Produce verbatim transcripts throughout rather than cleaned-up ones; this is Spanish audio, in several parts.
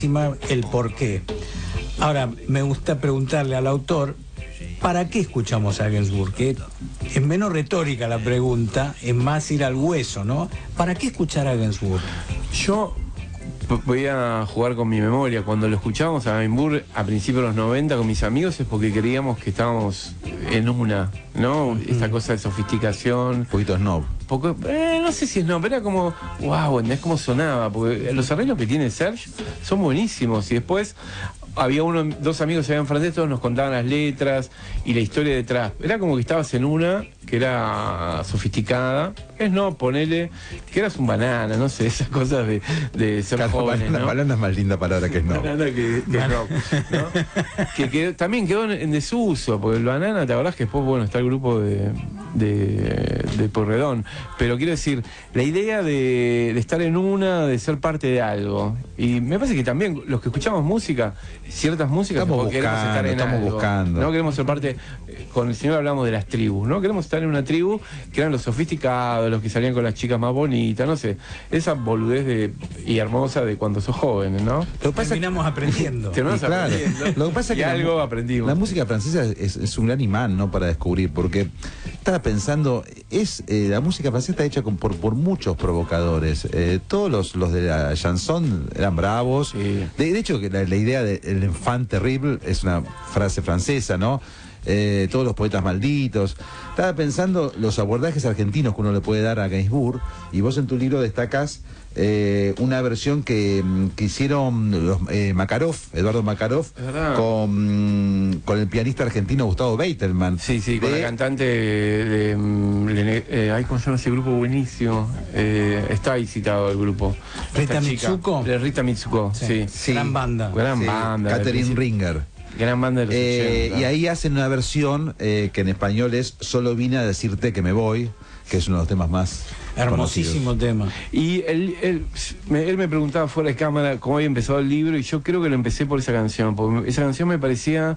el por qué. Ahora, me gusta preguntarle al autor, ¿para qué escuchamos a Gainsbourg? Que es menos retórica la pregunta, es más ir al hueso, ¿no? ¿Para qué escuchar a Gainsbourg? Yo voy a jugar con mi memoria. Cuando lo escuchábamos a Gainsbourg a principios de los noventa con mis amigos es porque creíamos que estábamos en una, ¿no? Esta mm. cosa de sofisticación. Un poquito snob. Poco, eh, no sé si es no, pero era como, wow, ¿entendés cómo sonaba? Porque los arreglos que tiene Serge son buenísimos. Y después había uno, dos amigos que se habían francés, todos nos contaban las letras y la historia detrás. Era como que estabas en una que era sofisticada. Es no, ponele, que eras un banana, no sé, esas cosas de, de ser claro, jóvenes, banana, ¿no? Banana es más linda palabra que es no. Banana que, que es rock, ¿no? que, que también quedó en, en desuso, porque el banana, ¿te acordás que después, bueno, está el grupo de, de, de Porredón? Pero quiero decir, la idea de, de estar en una, de ser parte de algo. Y me parece que también los que escuchamos música, ciertas músicas, estamos buscando, queremos estar en estamos algo, buscando. No queremos ser parte, con el señor hablamos de las tribus, ¿no? Queremos estar en una tribu que eran los sofisticados, los que salían con las chicas más bonitas, no sé, esa boludez de, y hermosa de cuando sos jóvenes, ¿no? Lo que pasa terminamos es que, aprendiendo. Terminamos claro, aprendiendo. Lo que pasa es y que algo la, aprendimos. La música francesa es, es un gran imán, ¿no? Para descubrir, porque estaba pensando, es eh, la música francesa está hecha con, por, por muchos provocadores. Eh, todos los, los de la chanson eran bravos. Sí. De, de hecho, que la, la idea del enfant terrible es una frase francesa, ¿no? Eh, todos los poetas malditos. Estaba pensando los abordajes argentinos que uno le puede dar a Gainsbourg, y vos en tu libro destacás eh, una versión que, que hicieron los eh, Makarov, Eduardo Makarov, con, con el pianista argentino Gustavo Beitelman. Sí, sí, con de, la cantante de, de, de eh, ay, ¿cómo se llama ese grupo buenísimo? Eh, está ahí citado el grupo. Rita Mitsuko. De Rita Mitsuko, sí. sí. sí. Gran banda. Gran sí. banda. Catherine Ringer. Gran banda de los eh, ochenta. Y ahí hacen una versión eh, que en español es Solo vine a decirte que me voy, que es uno de los temas más hermosísimo conocidos. tema. Y él, él, me, él me preguntaba fuera de cámara cómo había empezado el libro, y yo creo que lo empecé por esa canción, porque esa canción me parecía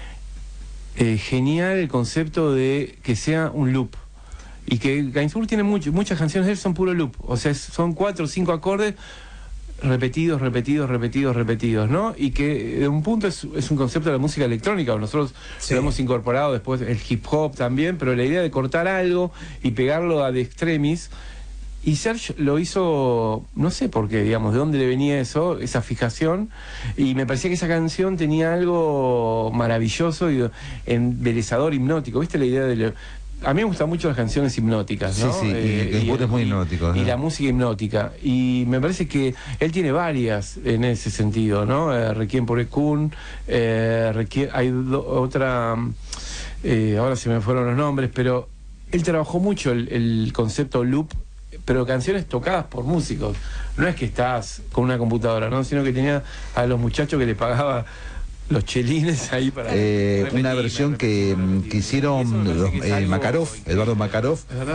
eh, genial el concepto de que sea un loop. Y que Gainsbourg tiene mucho, muchas canciones de él son puro loop, o sea, son cuatro o cinco acordes repetidos, repetidos, repetidos, repetidos, ¿no? Y que de un punto es, es un concepto de la música electrónica, nosotros sí. Lo hemos incorporado después el hip hop también, pero la idea de cortar algo y pegarlo a de extremis, y Serge lo hizo, no sé por qué, digamos, de dónde le venía eso, esa fijación, y me parecía que esa canción tenía algo maravilloso y embelezador, hipnótico, ¿viste la idea de lo, a mí me gustan mucho las canciones hipnóticas, ¿no? Sí, sí, eh, y Gainsbourg es muy hipnótico, ¿no? Y la música hipnótica. Y me parece que él tiene varias en ese sentido, ¿no? Eh, Requiem por Ekun, eh, Requiem, hay do, otra, eh, ahora se me fueron los nombres, pero él trabajó mucho el, el concepto loop, pero canciones tocadas por músicos. No es que estás con una computadora, ¿no? Sino que tenía a los muchachos que le pagaba los chelines ahí para eh, repetir, una versión que, que hicieron los, eh, Makarov, Eduardo Makarov,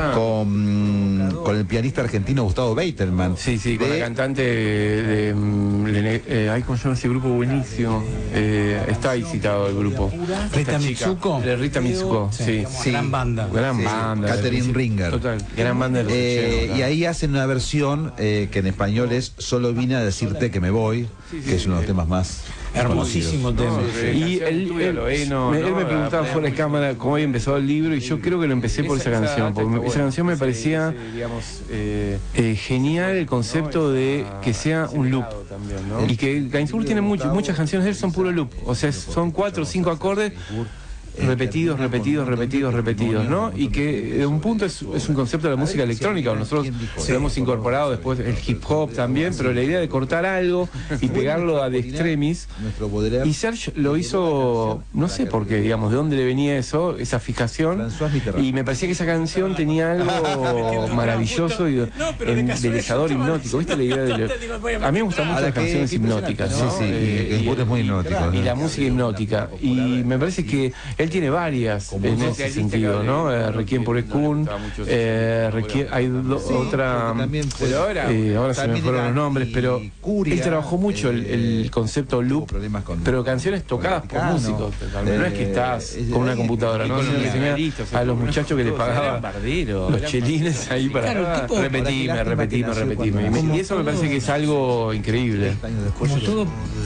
con, con el pianista argentino Gustavo Beitelman. Sí, sí, de, con la cantante de, de, de eh, ay, ¿cómo se llama ese grupo buenísimo? Eh, está ahí citado el grupo. Rita Mitsuko. De Rita Mitsuko, sí. sí. Gran banda. Gran sí. banda. Catherine Ringer. Total, gran banda de los eh, ochenta. Y ahí hacen una versión eh, que en español es Solo vine a decirte que me voy, sí, sí, que es uno de los temas más hermosísimo tema. No, sí. Y él, él, él, no, me, él me preguntaba fuera de cámara cómo había empezado el libro, y yo creo que lo empecé por esa, esa canción, porque esa, esa canción me parecía digamos, eh, eh, genial el concepto de que sea un loop. También, ¿no? Y que Gainsbourg tiene mucho, muchas canciones de él son puro loop, o sea, son cuatro o cinco acordes repetidos, repetidos, repetidos, repetidos, ¿no? Y que de un punto es, es un concepto de la música electrónica, nosotros lo hemos incorporado después el hip hop también, pero la idea de cortar algo y pegarlo a de extremis, y Serge lo hizo, no sé por qué, digamos, de dónde le venía eso, esa fijación, y me parecía que esa canción tenía algo maravilloso y embelezador, hipnótico, ¿viste la idea de lo, a mí me gustan mucho las canciones hipnóticas, ¿no? Sí, sí, y Gainsbourg es muy hipnótico, y la música hipnótica, y me parece que él Él tiene varias Como en un ese socialista sentido, que ¿no? le- Eh, Requiem por no le Skun, gustaba mucho ese eh, sentido, Requiem- pero- hay do- Sí, otra... porque también fue- Pero ahora- eh, ahora se me también fueron era los nombres, pero Curia, él trabajó mucho el, el eh, concepto tuvo loop, problemas con- pero canciones con tocadas por Vaticano. músicos. Eh, No es que estás es- con una hay- computadora, Y ¿no? con Sino los que tenía regalitos, a los con muchachos que le todos, eran pagaban barderos, los eran chelines ahí para Claro, el tipo- repetime, Ahora, qué lástima repetime, que nació repetime. cuando- Y eso me parece que es algo increíble. Años después Como yo lo- todo